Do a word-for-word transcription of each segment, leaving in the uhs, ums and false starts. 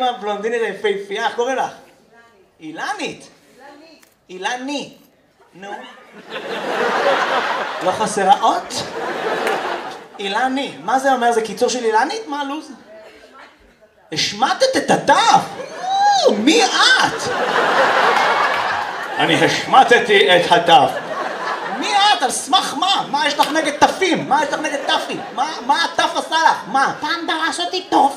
הבלונדינית היפהפייה, איך קוראים לך? אילנית. אילני. נו. לא חסרה אות? אילני. מה זה אומר? זה קיצור של אילנית? מה הלו"ז? השמטת את התף? מי את? אני השמטתי את התף. מי את? על סמך מה? מה יש לך נגד תפים? מה יש לך נגד תפים? מה התף עשה לך? מה? פעם דרס אותי טוב.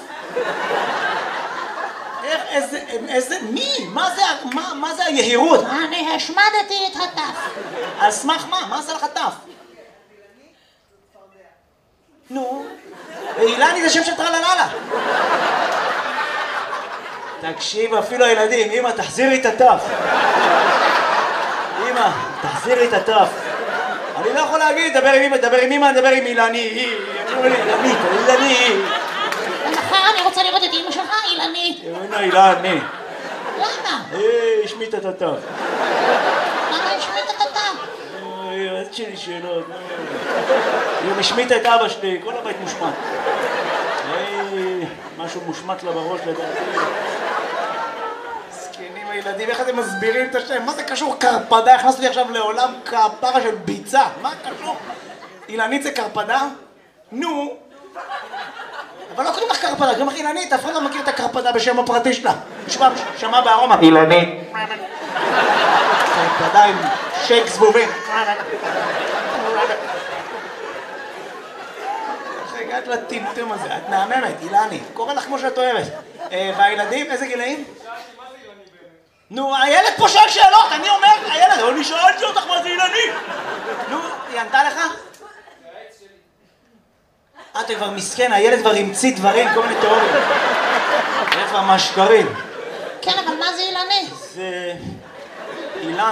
איזה, איזה, מי? מה זה, מה, מה זה היהירות? אני השמדתי את התף. על סמך מה? מה עשה לך תף? נו, אילני זה שם של טרלללה. תקשיב, אפילו הילדים, אמא, תחזירי את התף. אמא, תחזירי את התף. אני לא יכול להגיד, דבר עם אמא, דבר עם אמא, דבר עם אילני. אילני, אילני. מחר אני רוצה לראות את אמא שלך, אילני. הנה, אילני. למה? היי, השמיט את התף. למה השמיט את התף? אוי, אז שלי שאלות. היא השמיטה את אבא שלי, כל הבית מושמט. היי, משהו מושמט לה בראש לדעתי. זקנים הילדים, איך אתם מסבירים את השם? מה זה קשור קרפדה? הכנסת לי עכשיו לעולם כפרה של ביצה. מה קשור? אילנית זה קרפדה? נו. אבל לא קוראים לך קרפדה, קוראים לך אילנית, אף אחד לא מכיר את הקרפדה בשם הפרטי שלה. שמע בארומה. אילנית. קרפדה עם שייק זבובים. איך הגעת לטמטום הזה? את נעממת, אילני. קורא לך כמו שאת אוהבת. והילדים, איזה גילאים? נו, הילד פה שואל שאלות, אני אומר, הילד, אני שאלתי אותך מה זה אילני. נו, היא ענתה לך? אתה כבר מסכן, הילד כבר המציא דברים, כל מיני תיאוריות. הילד כבר מהשקרים. כן, אבל מה זה אילני?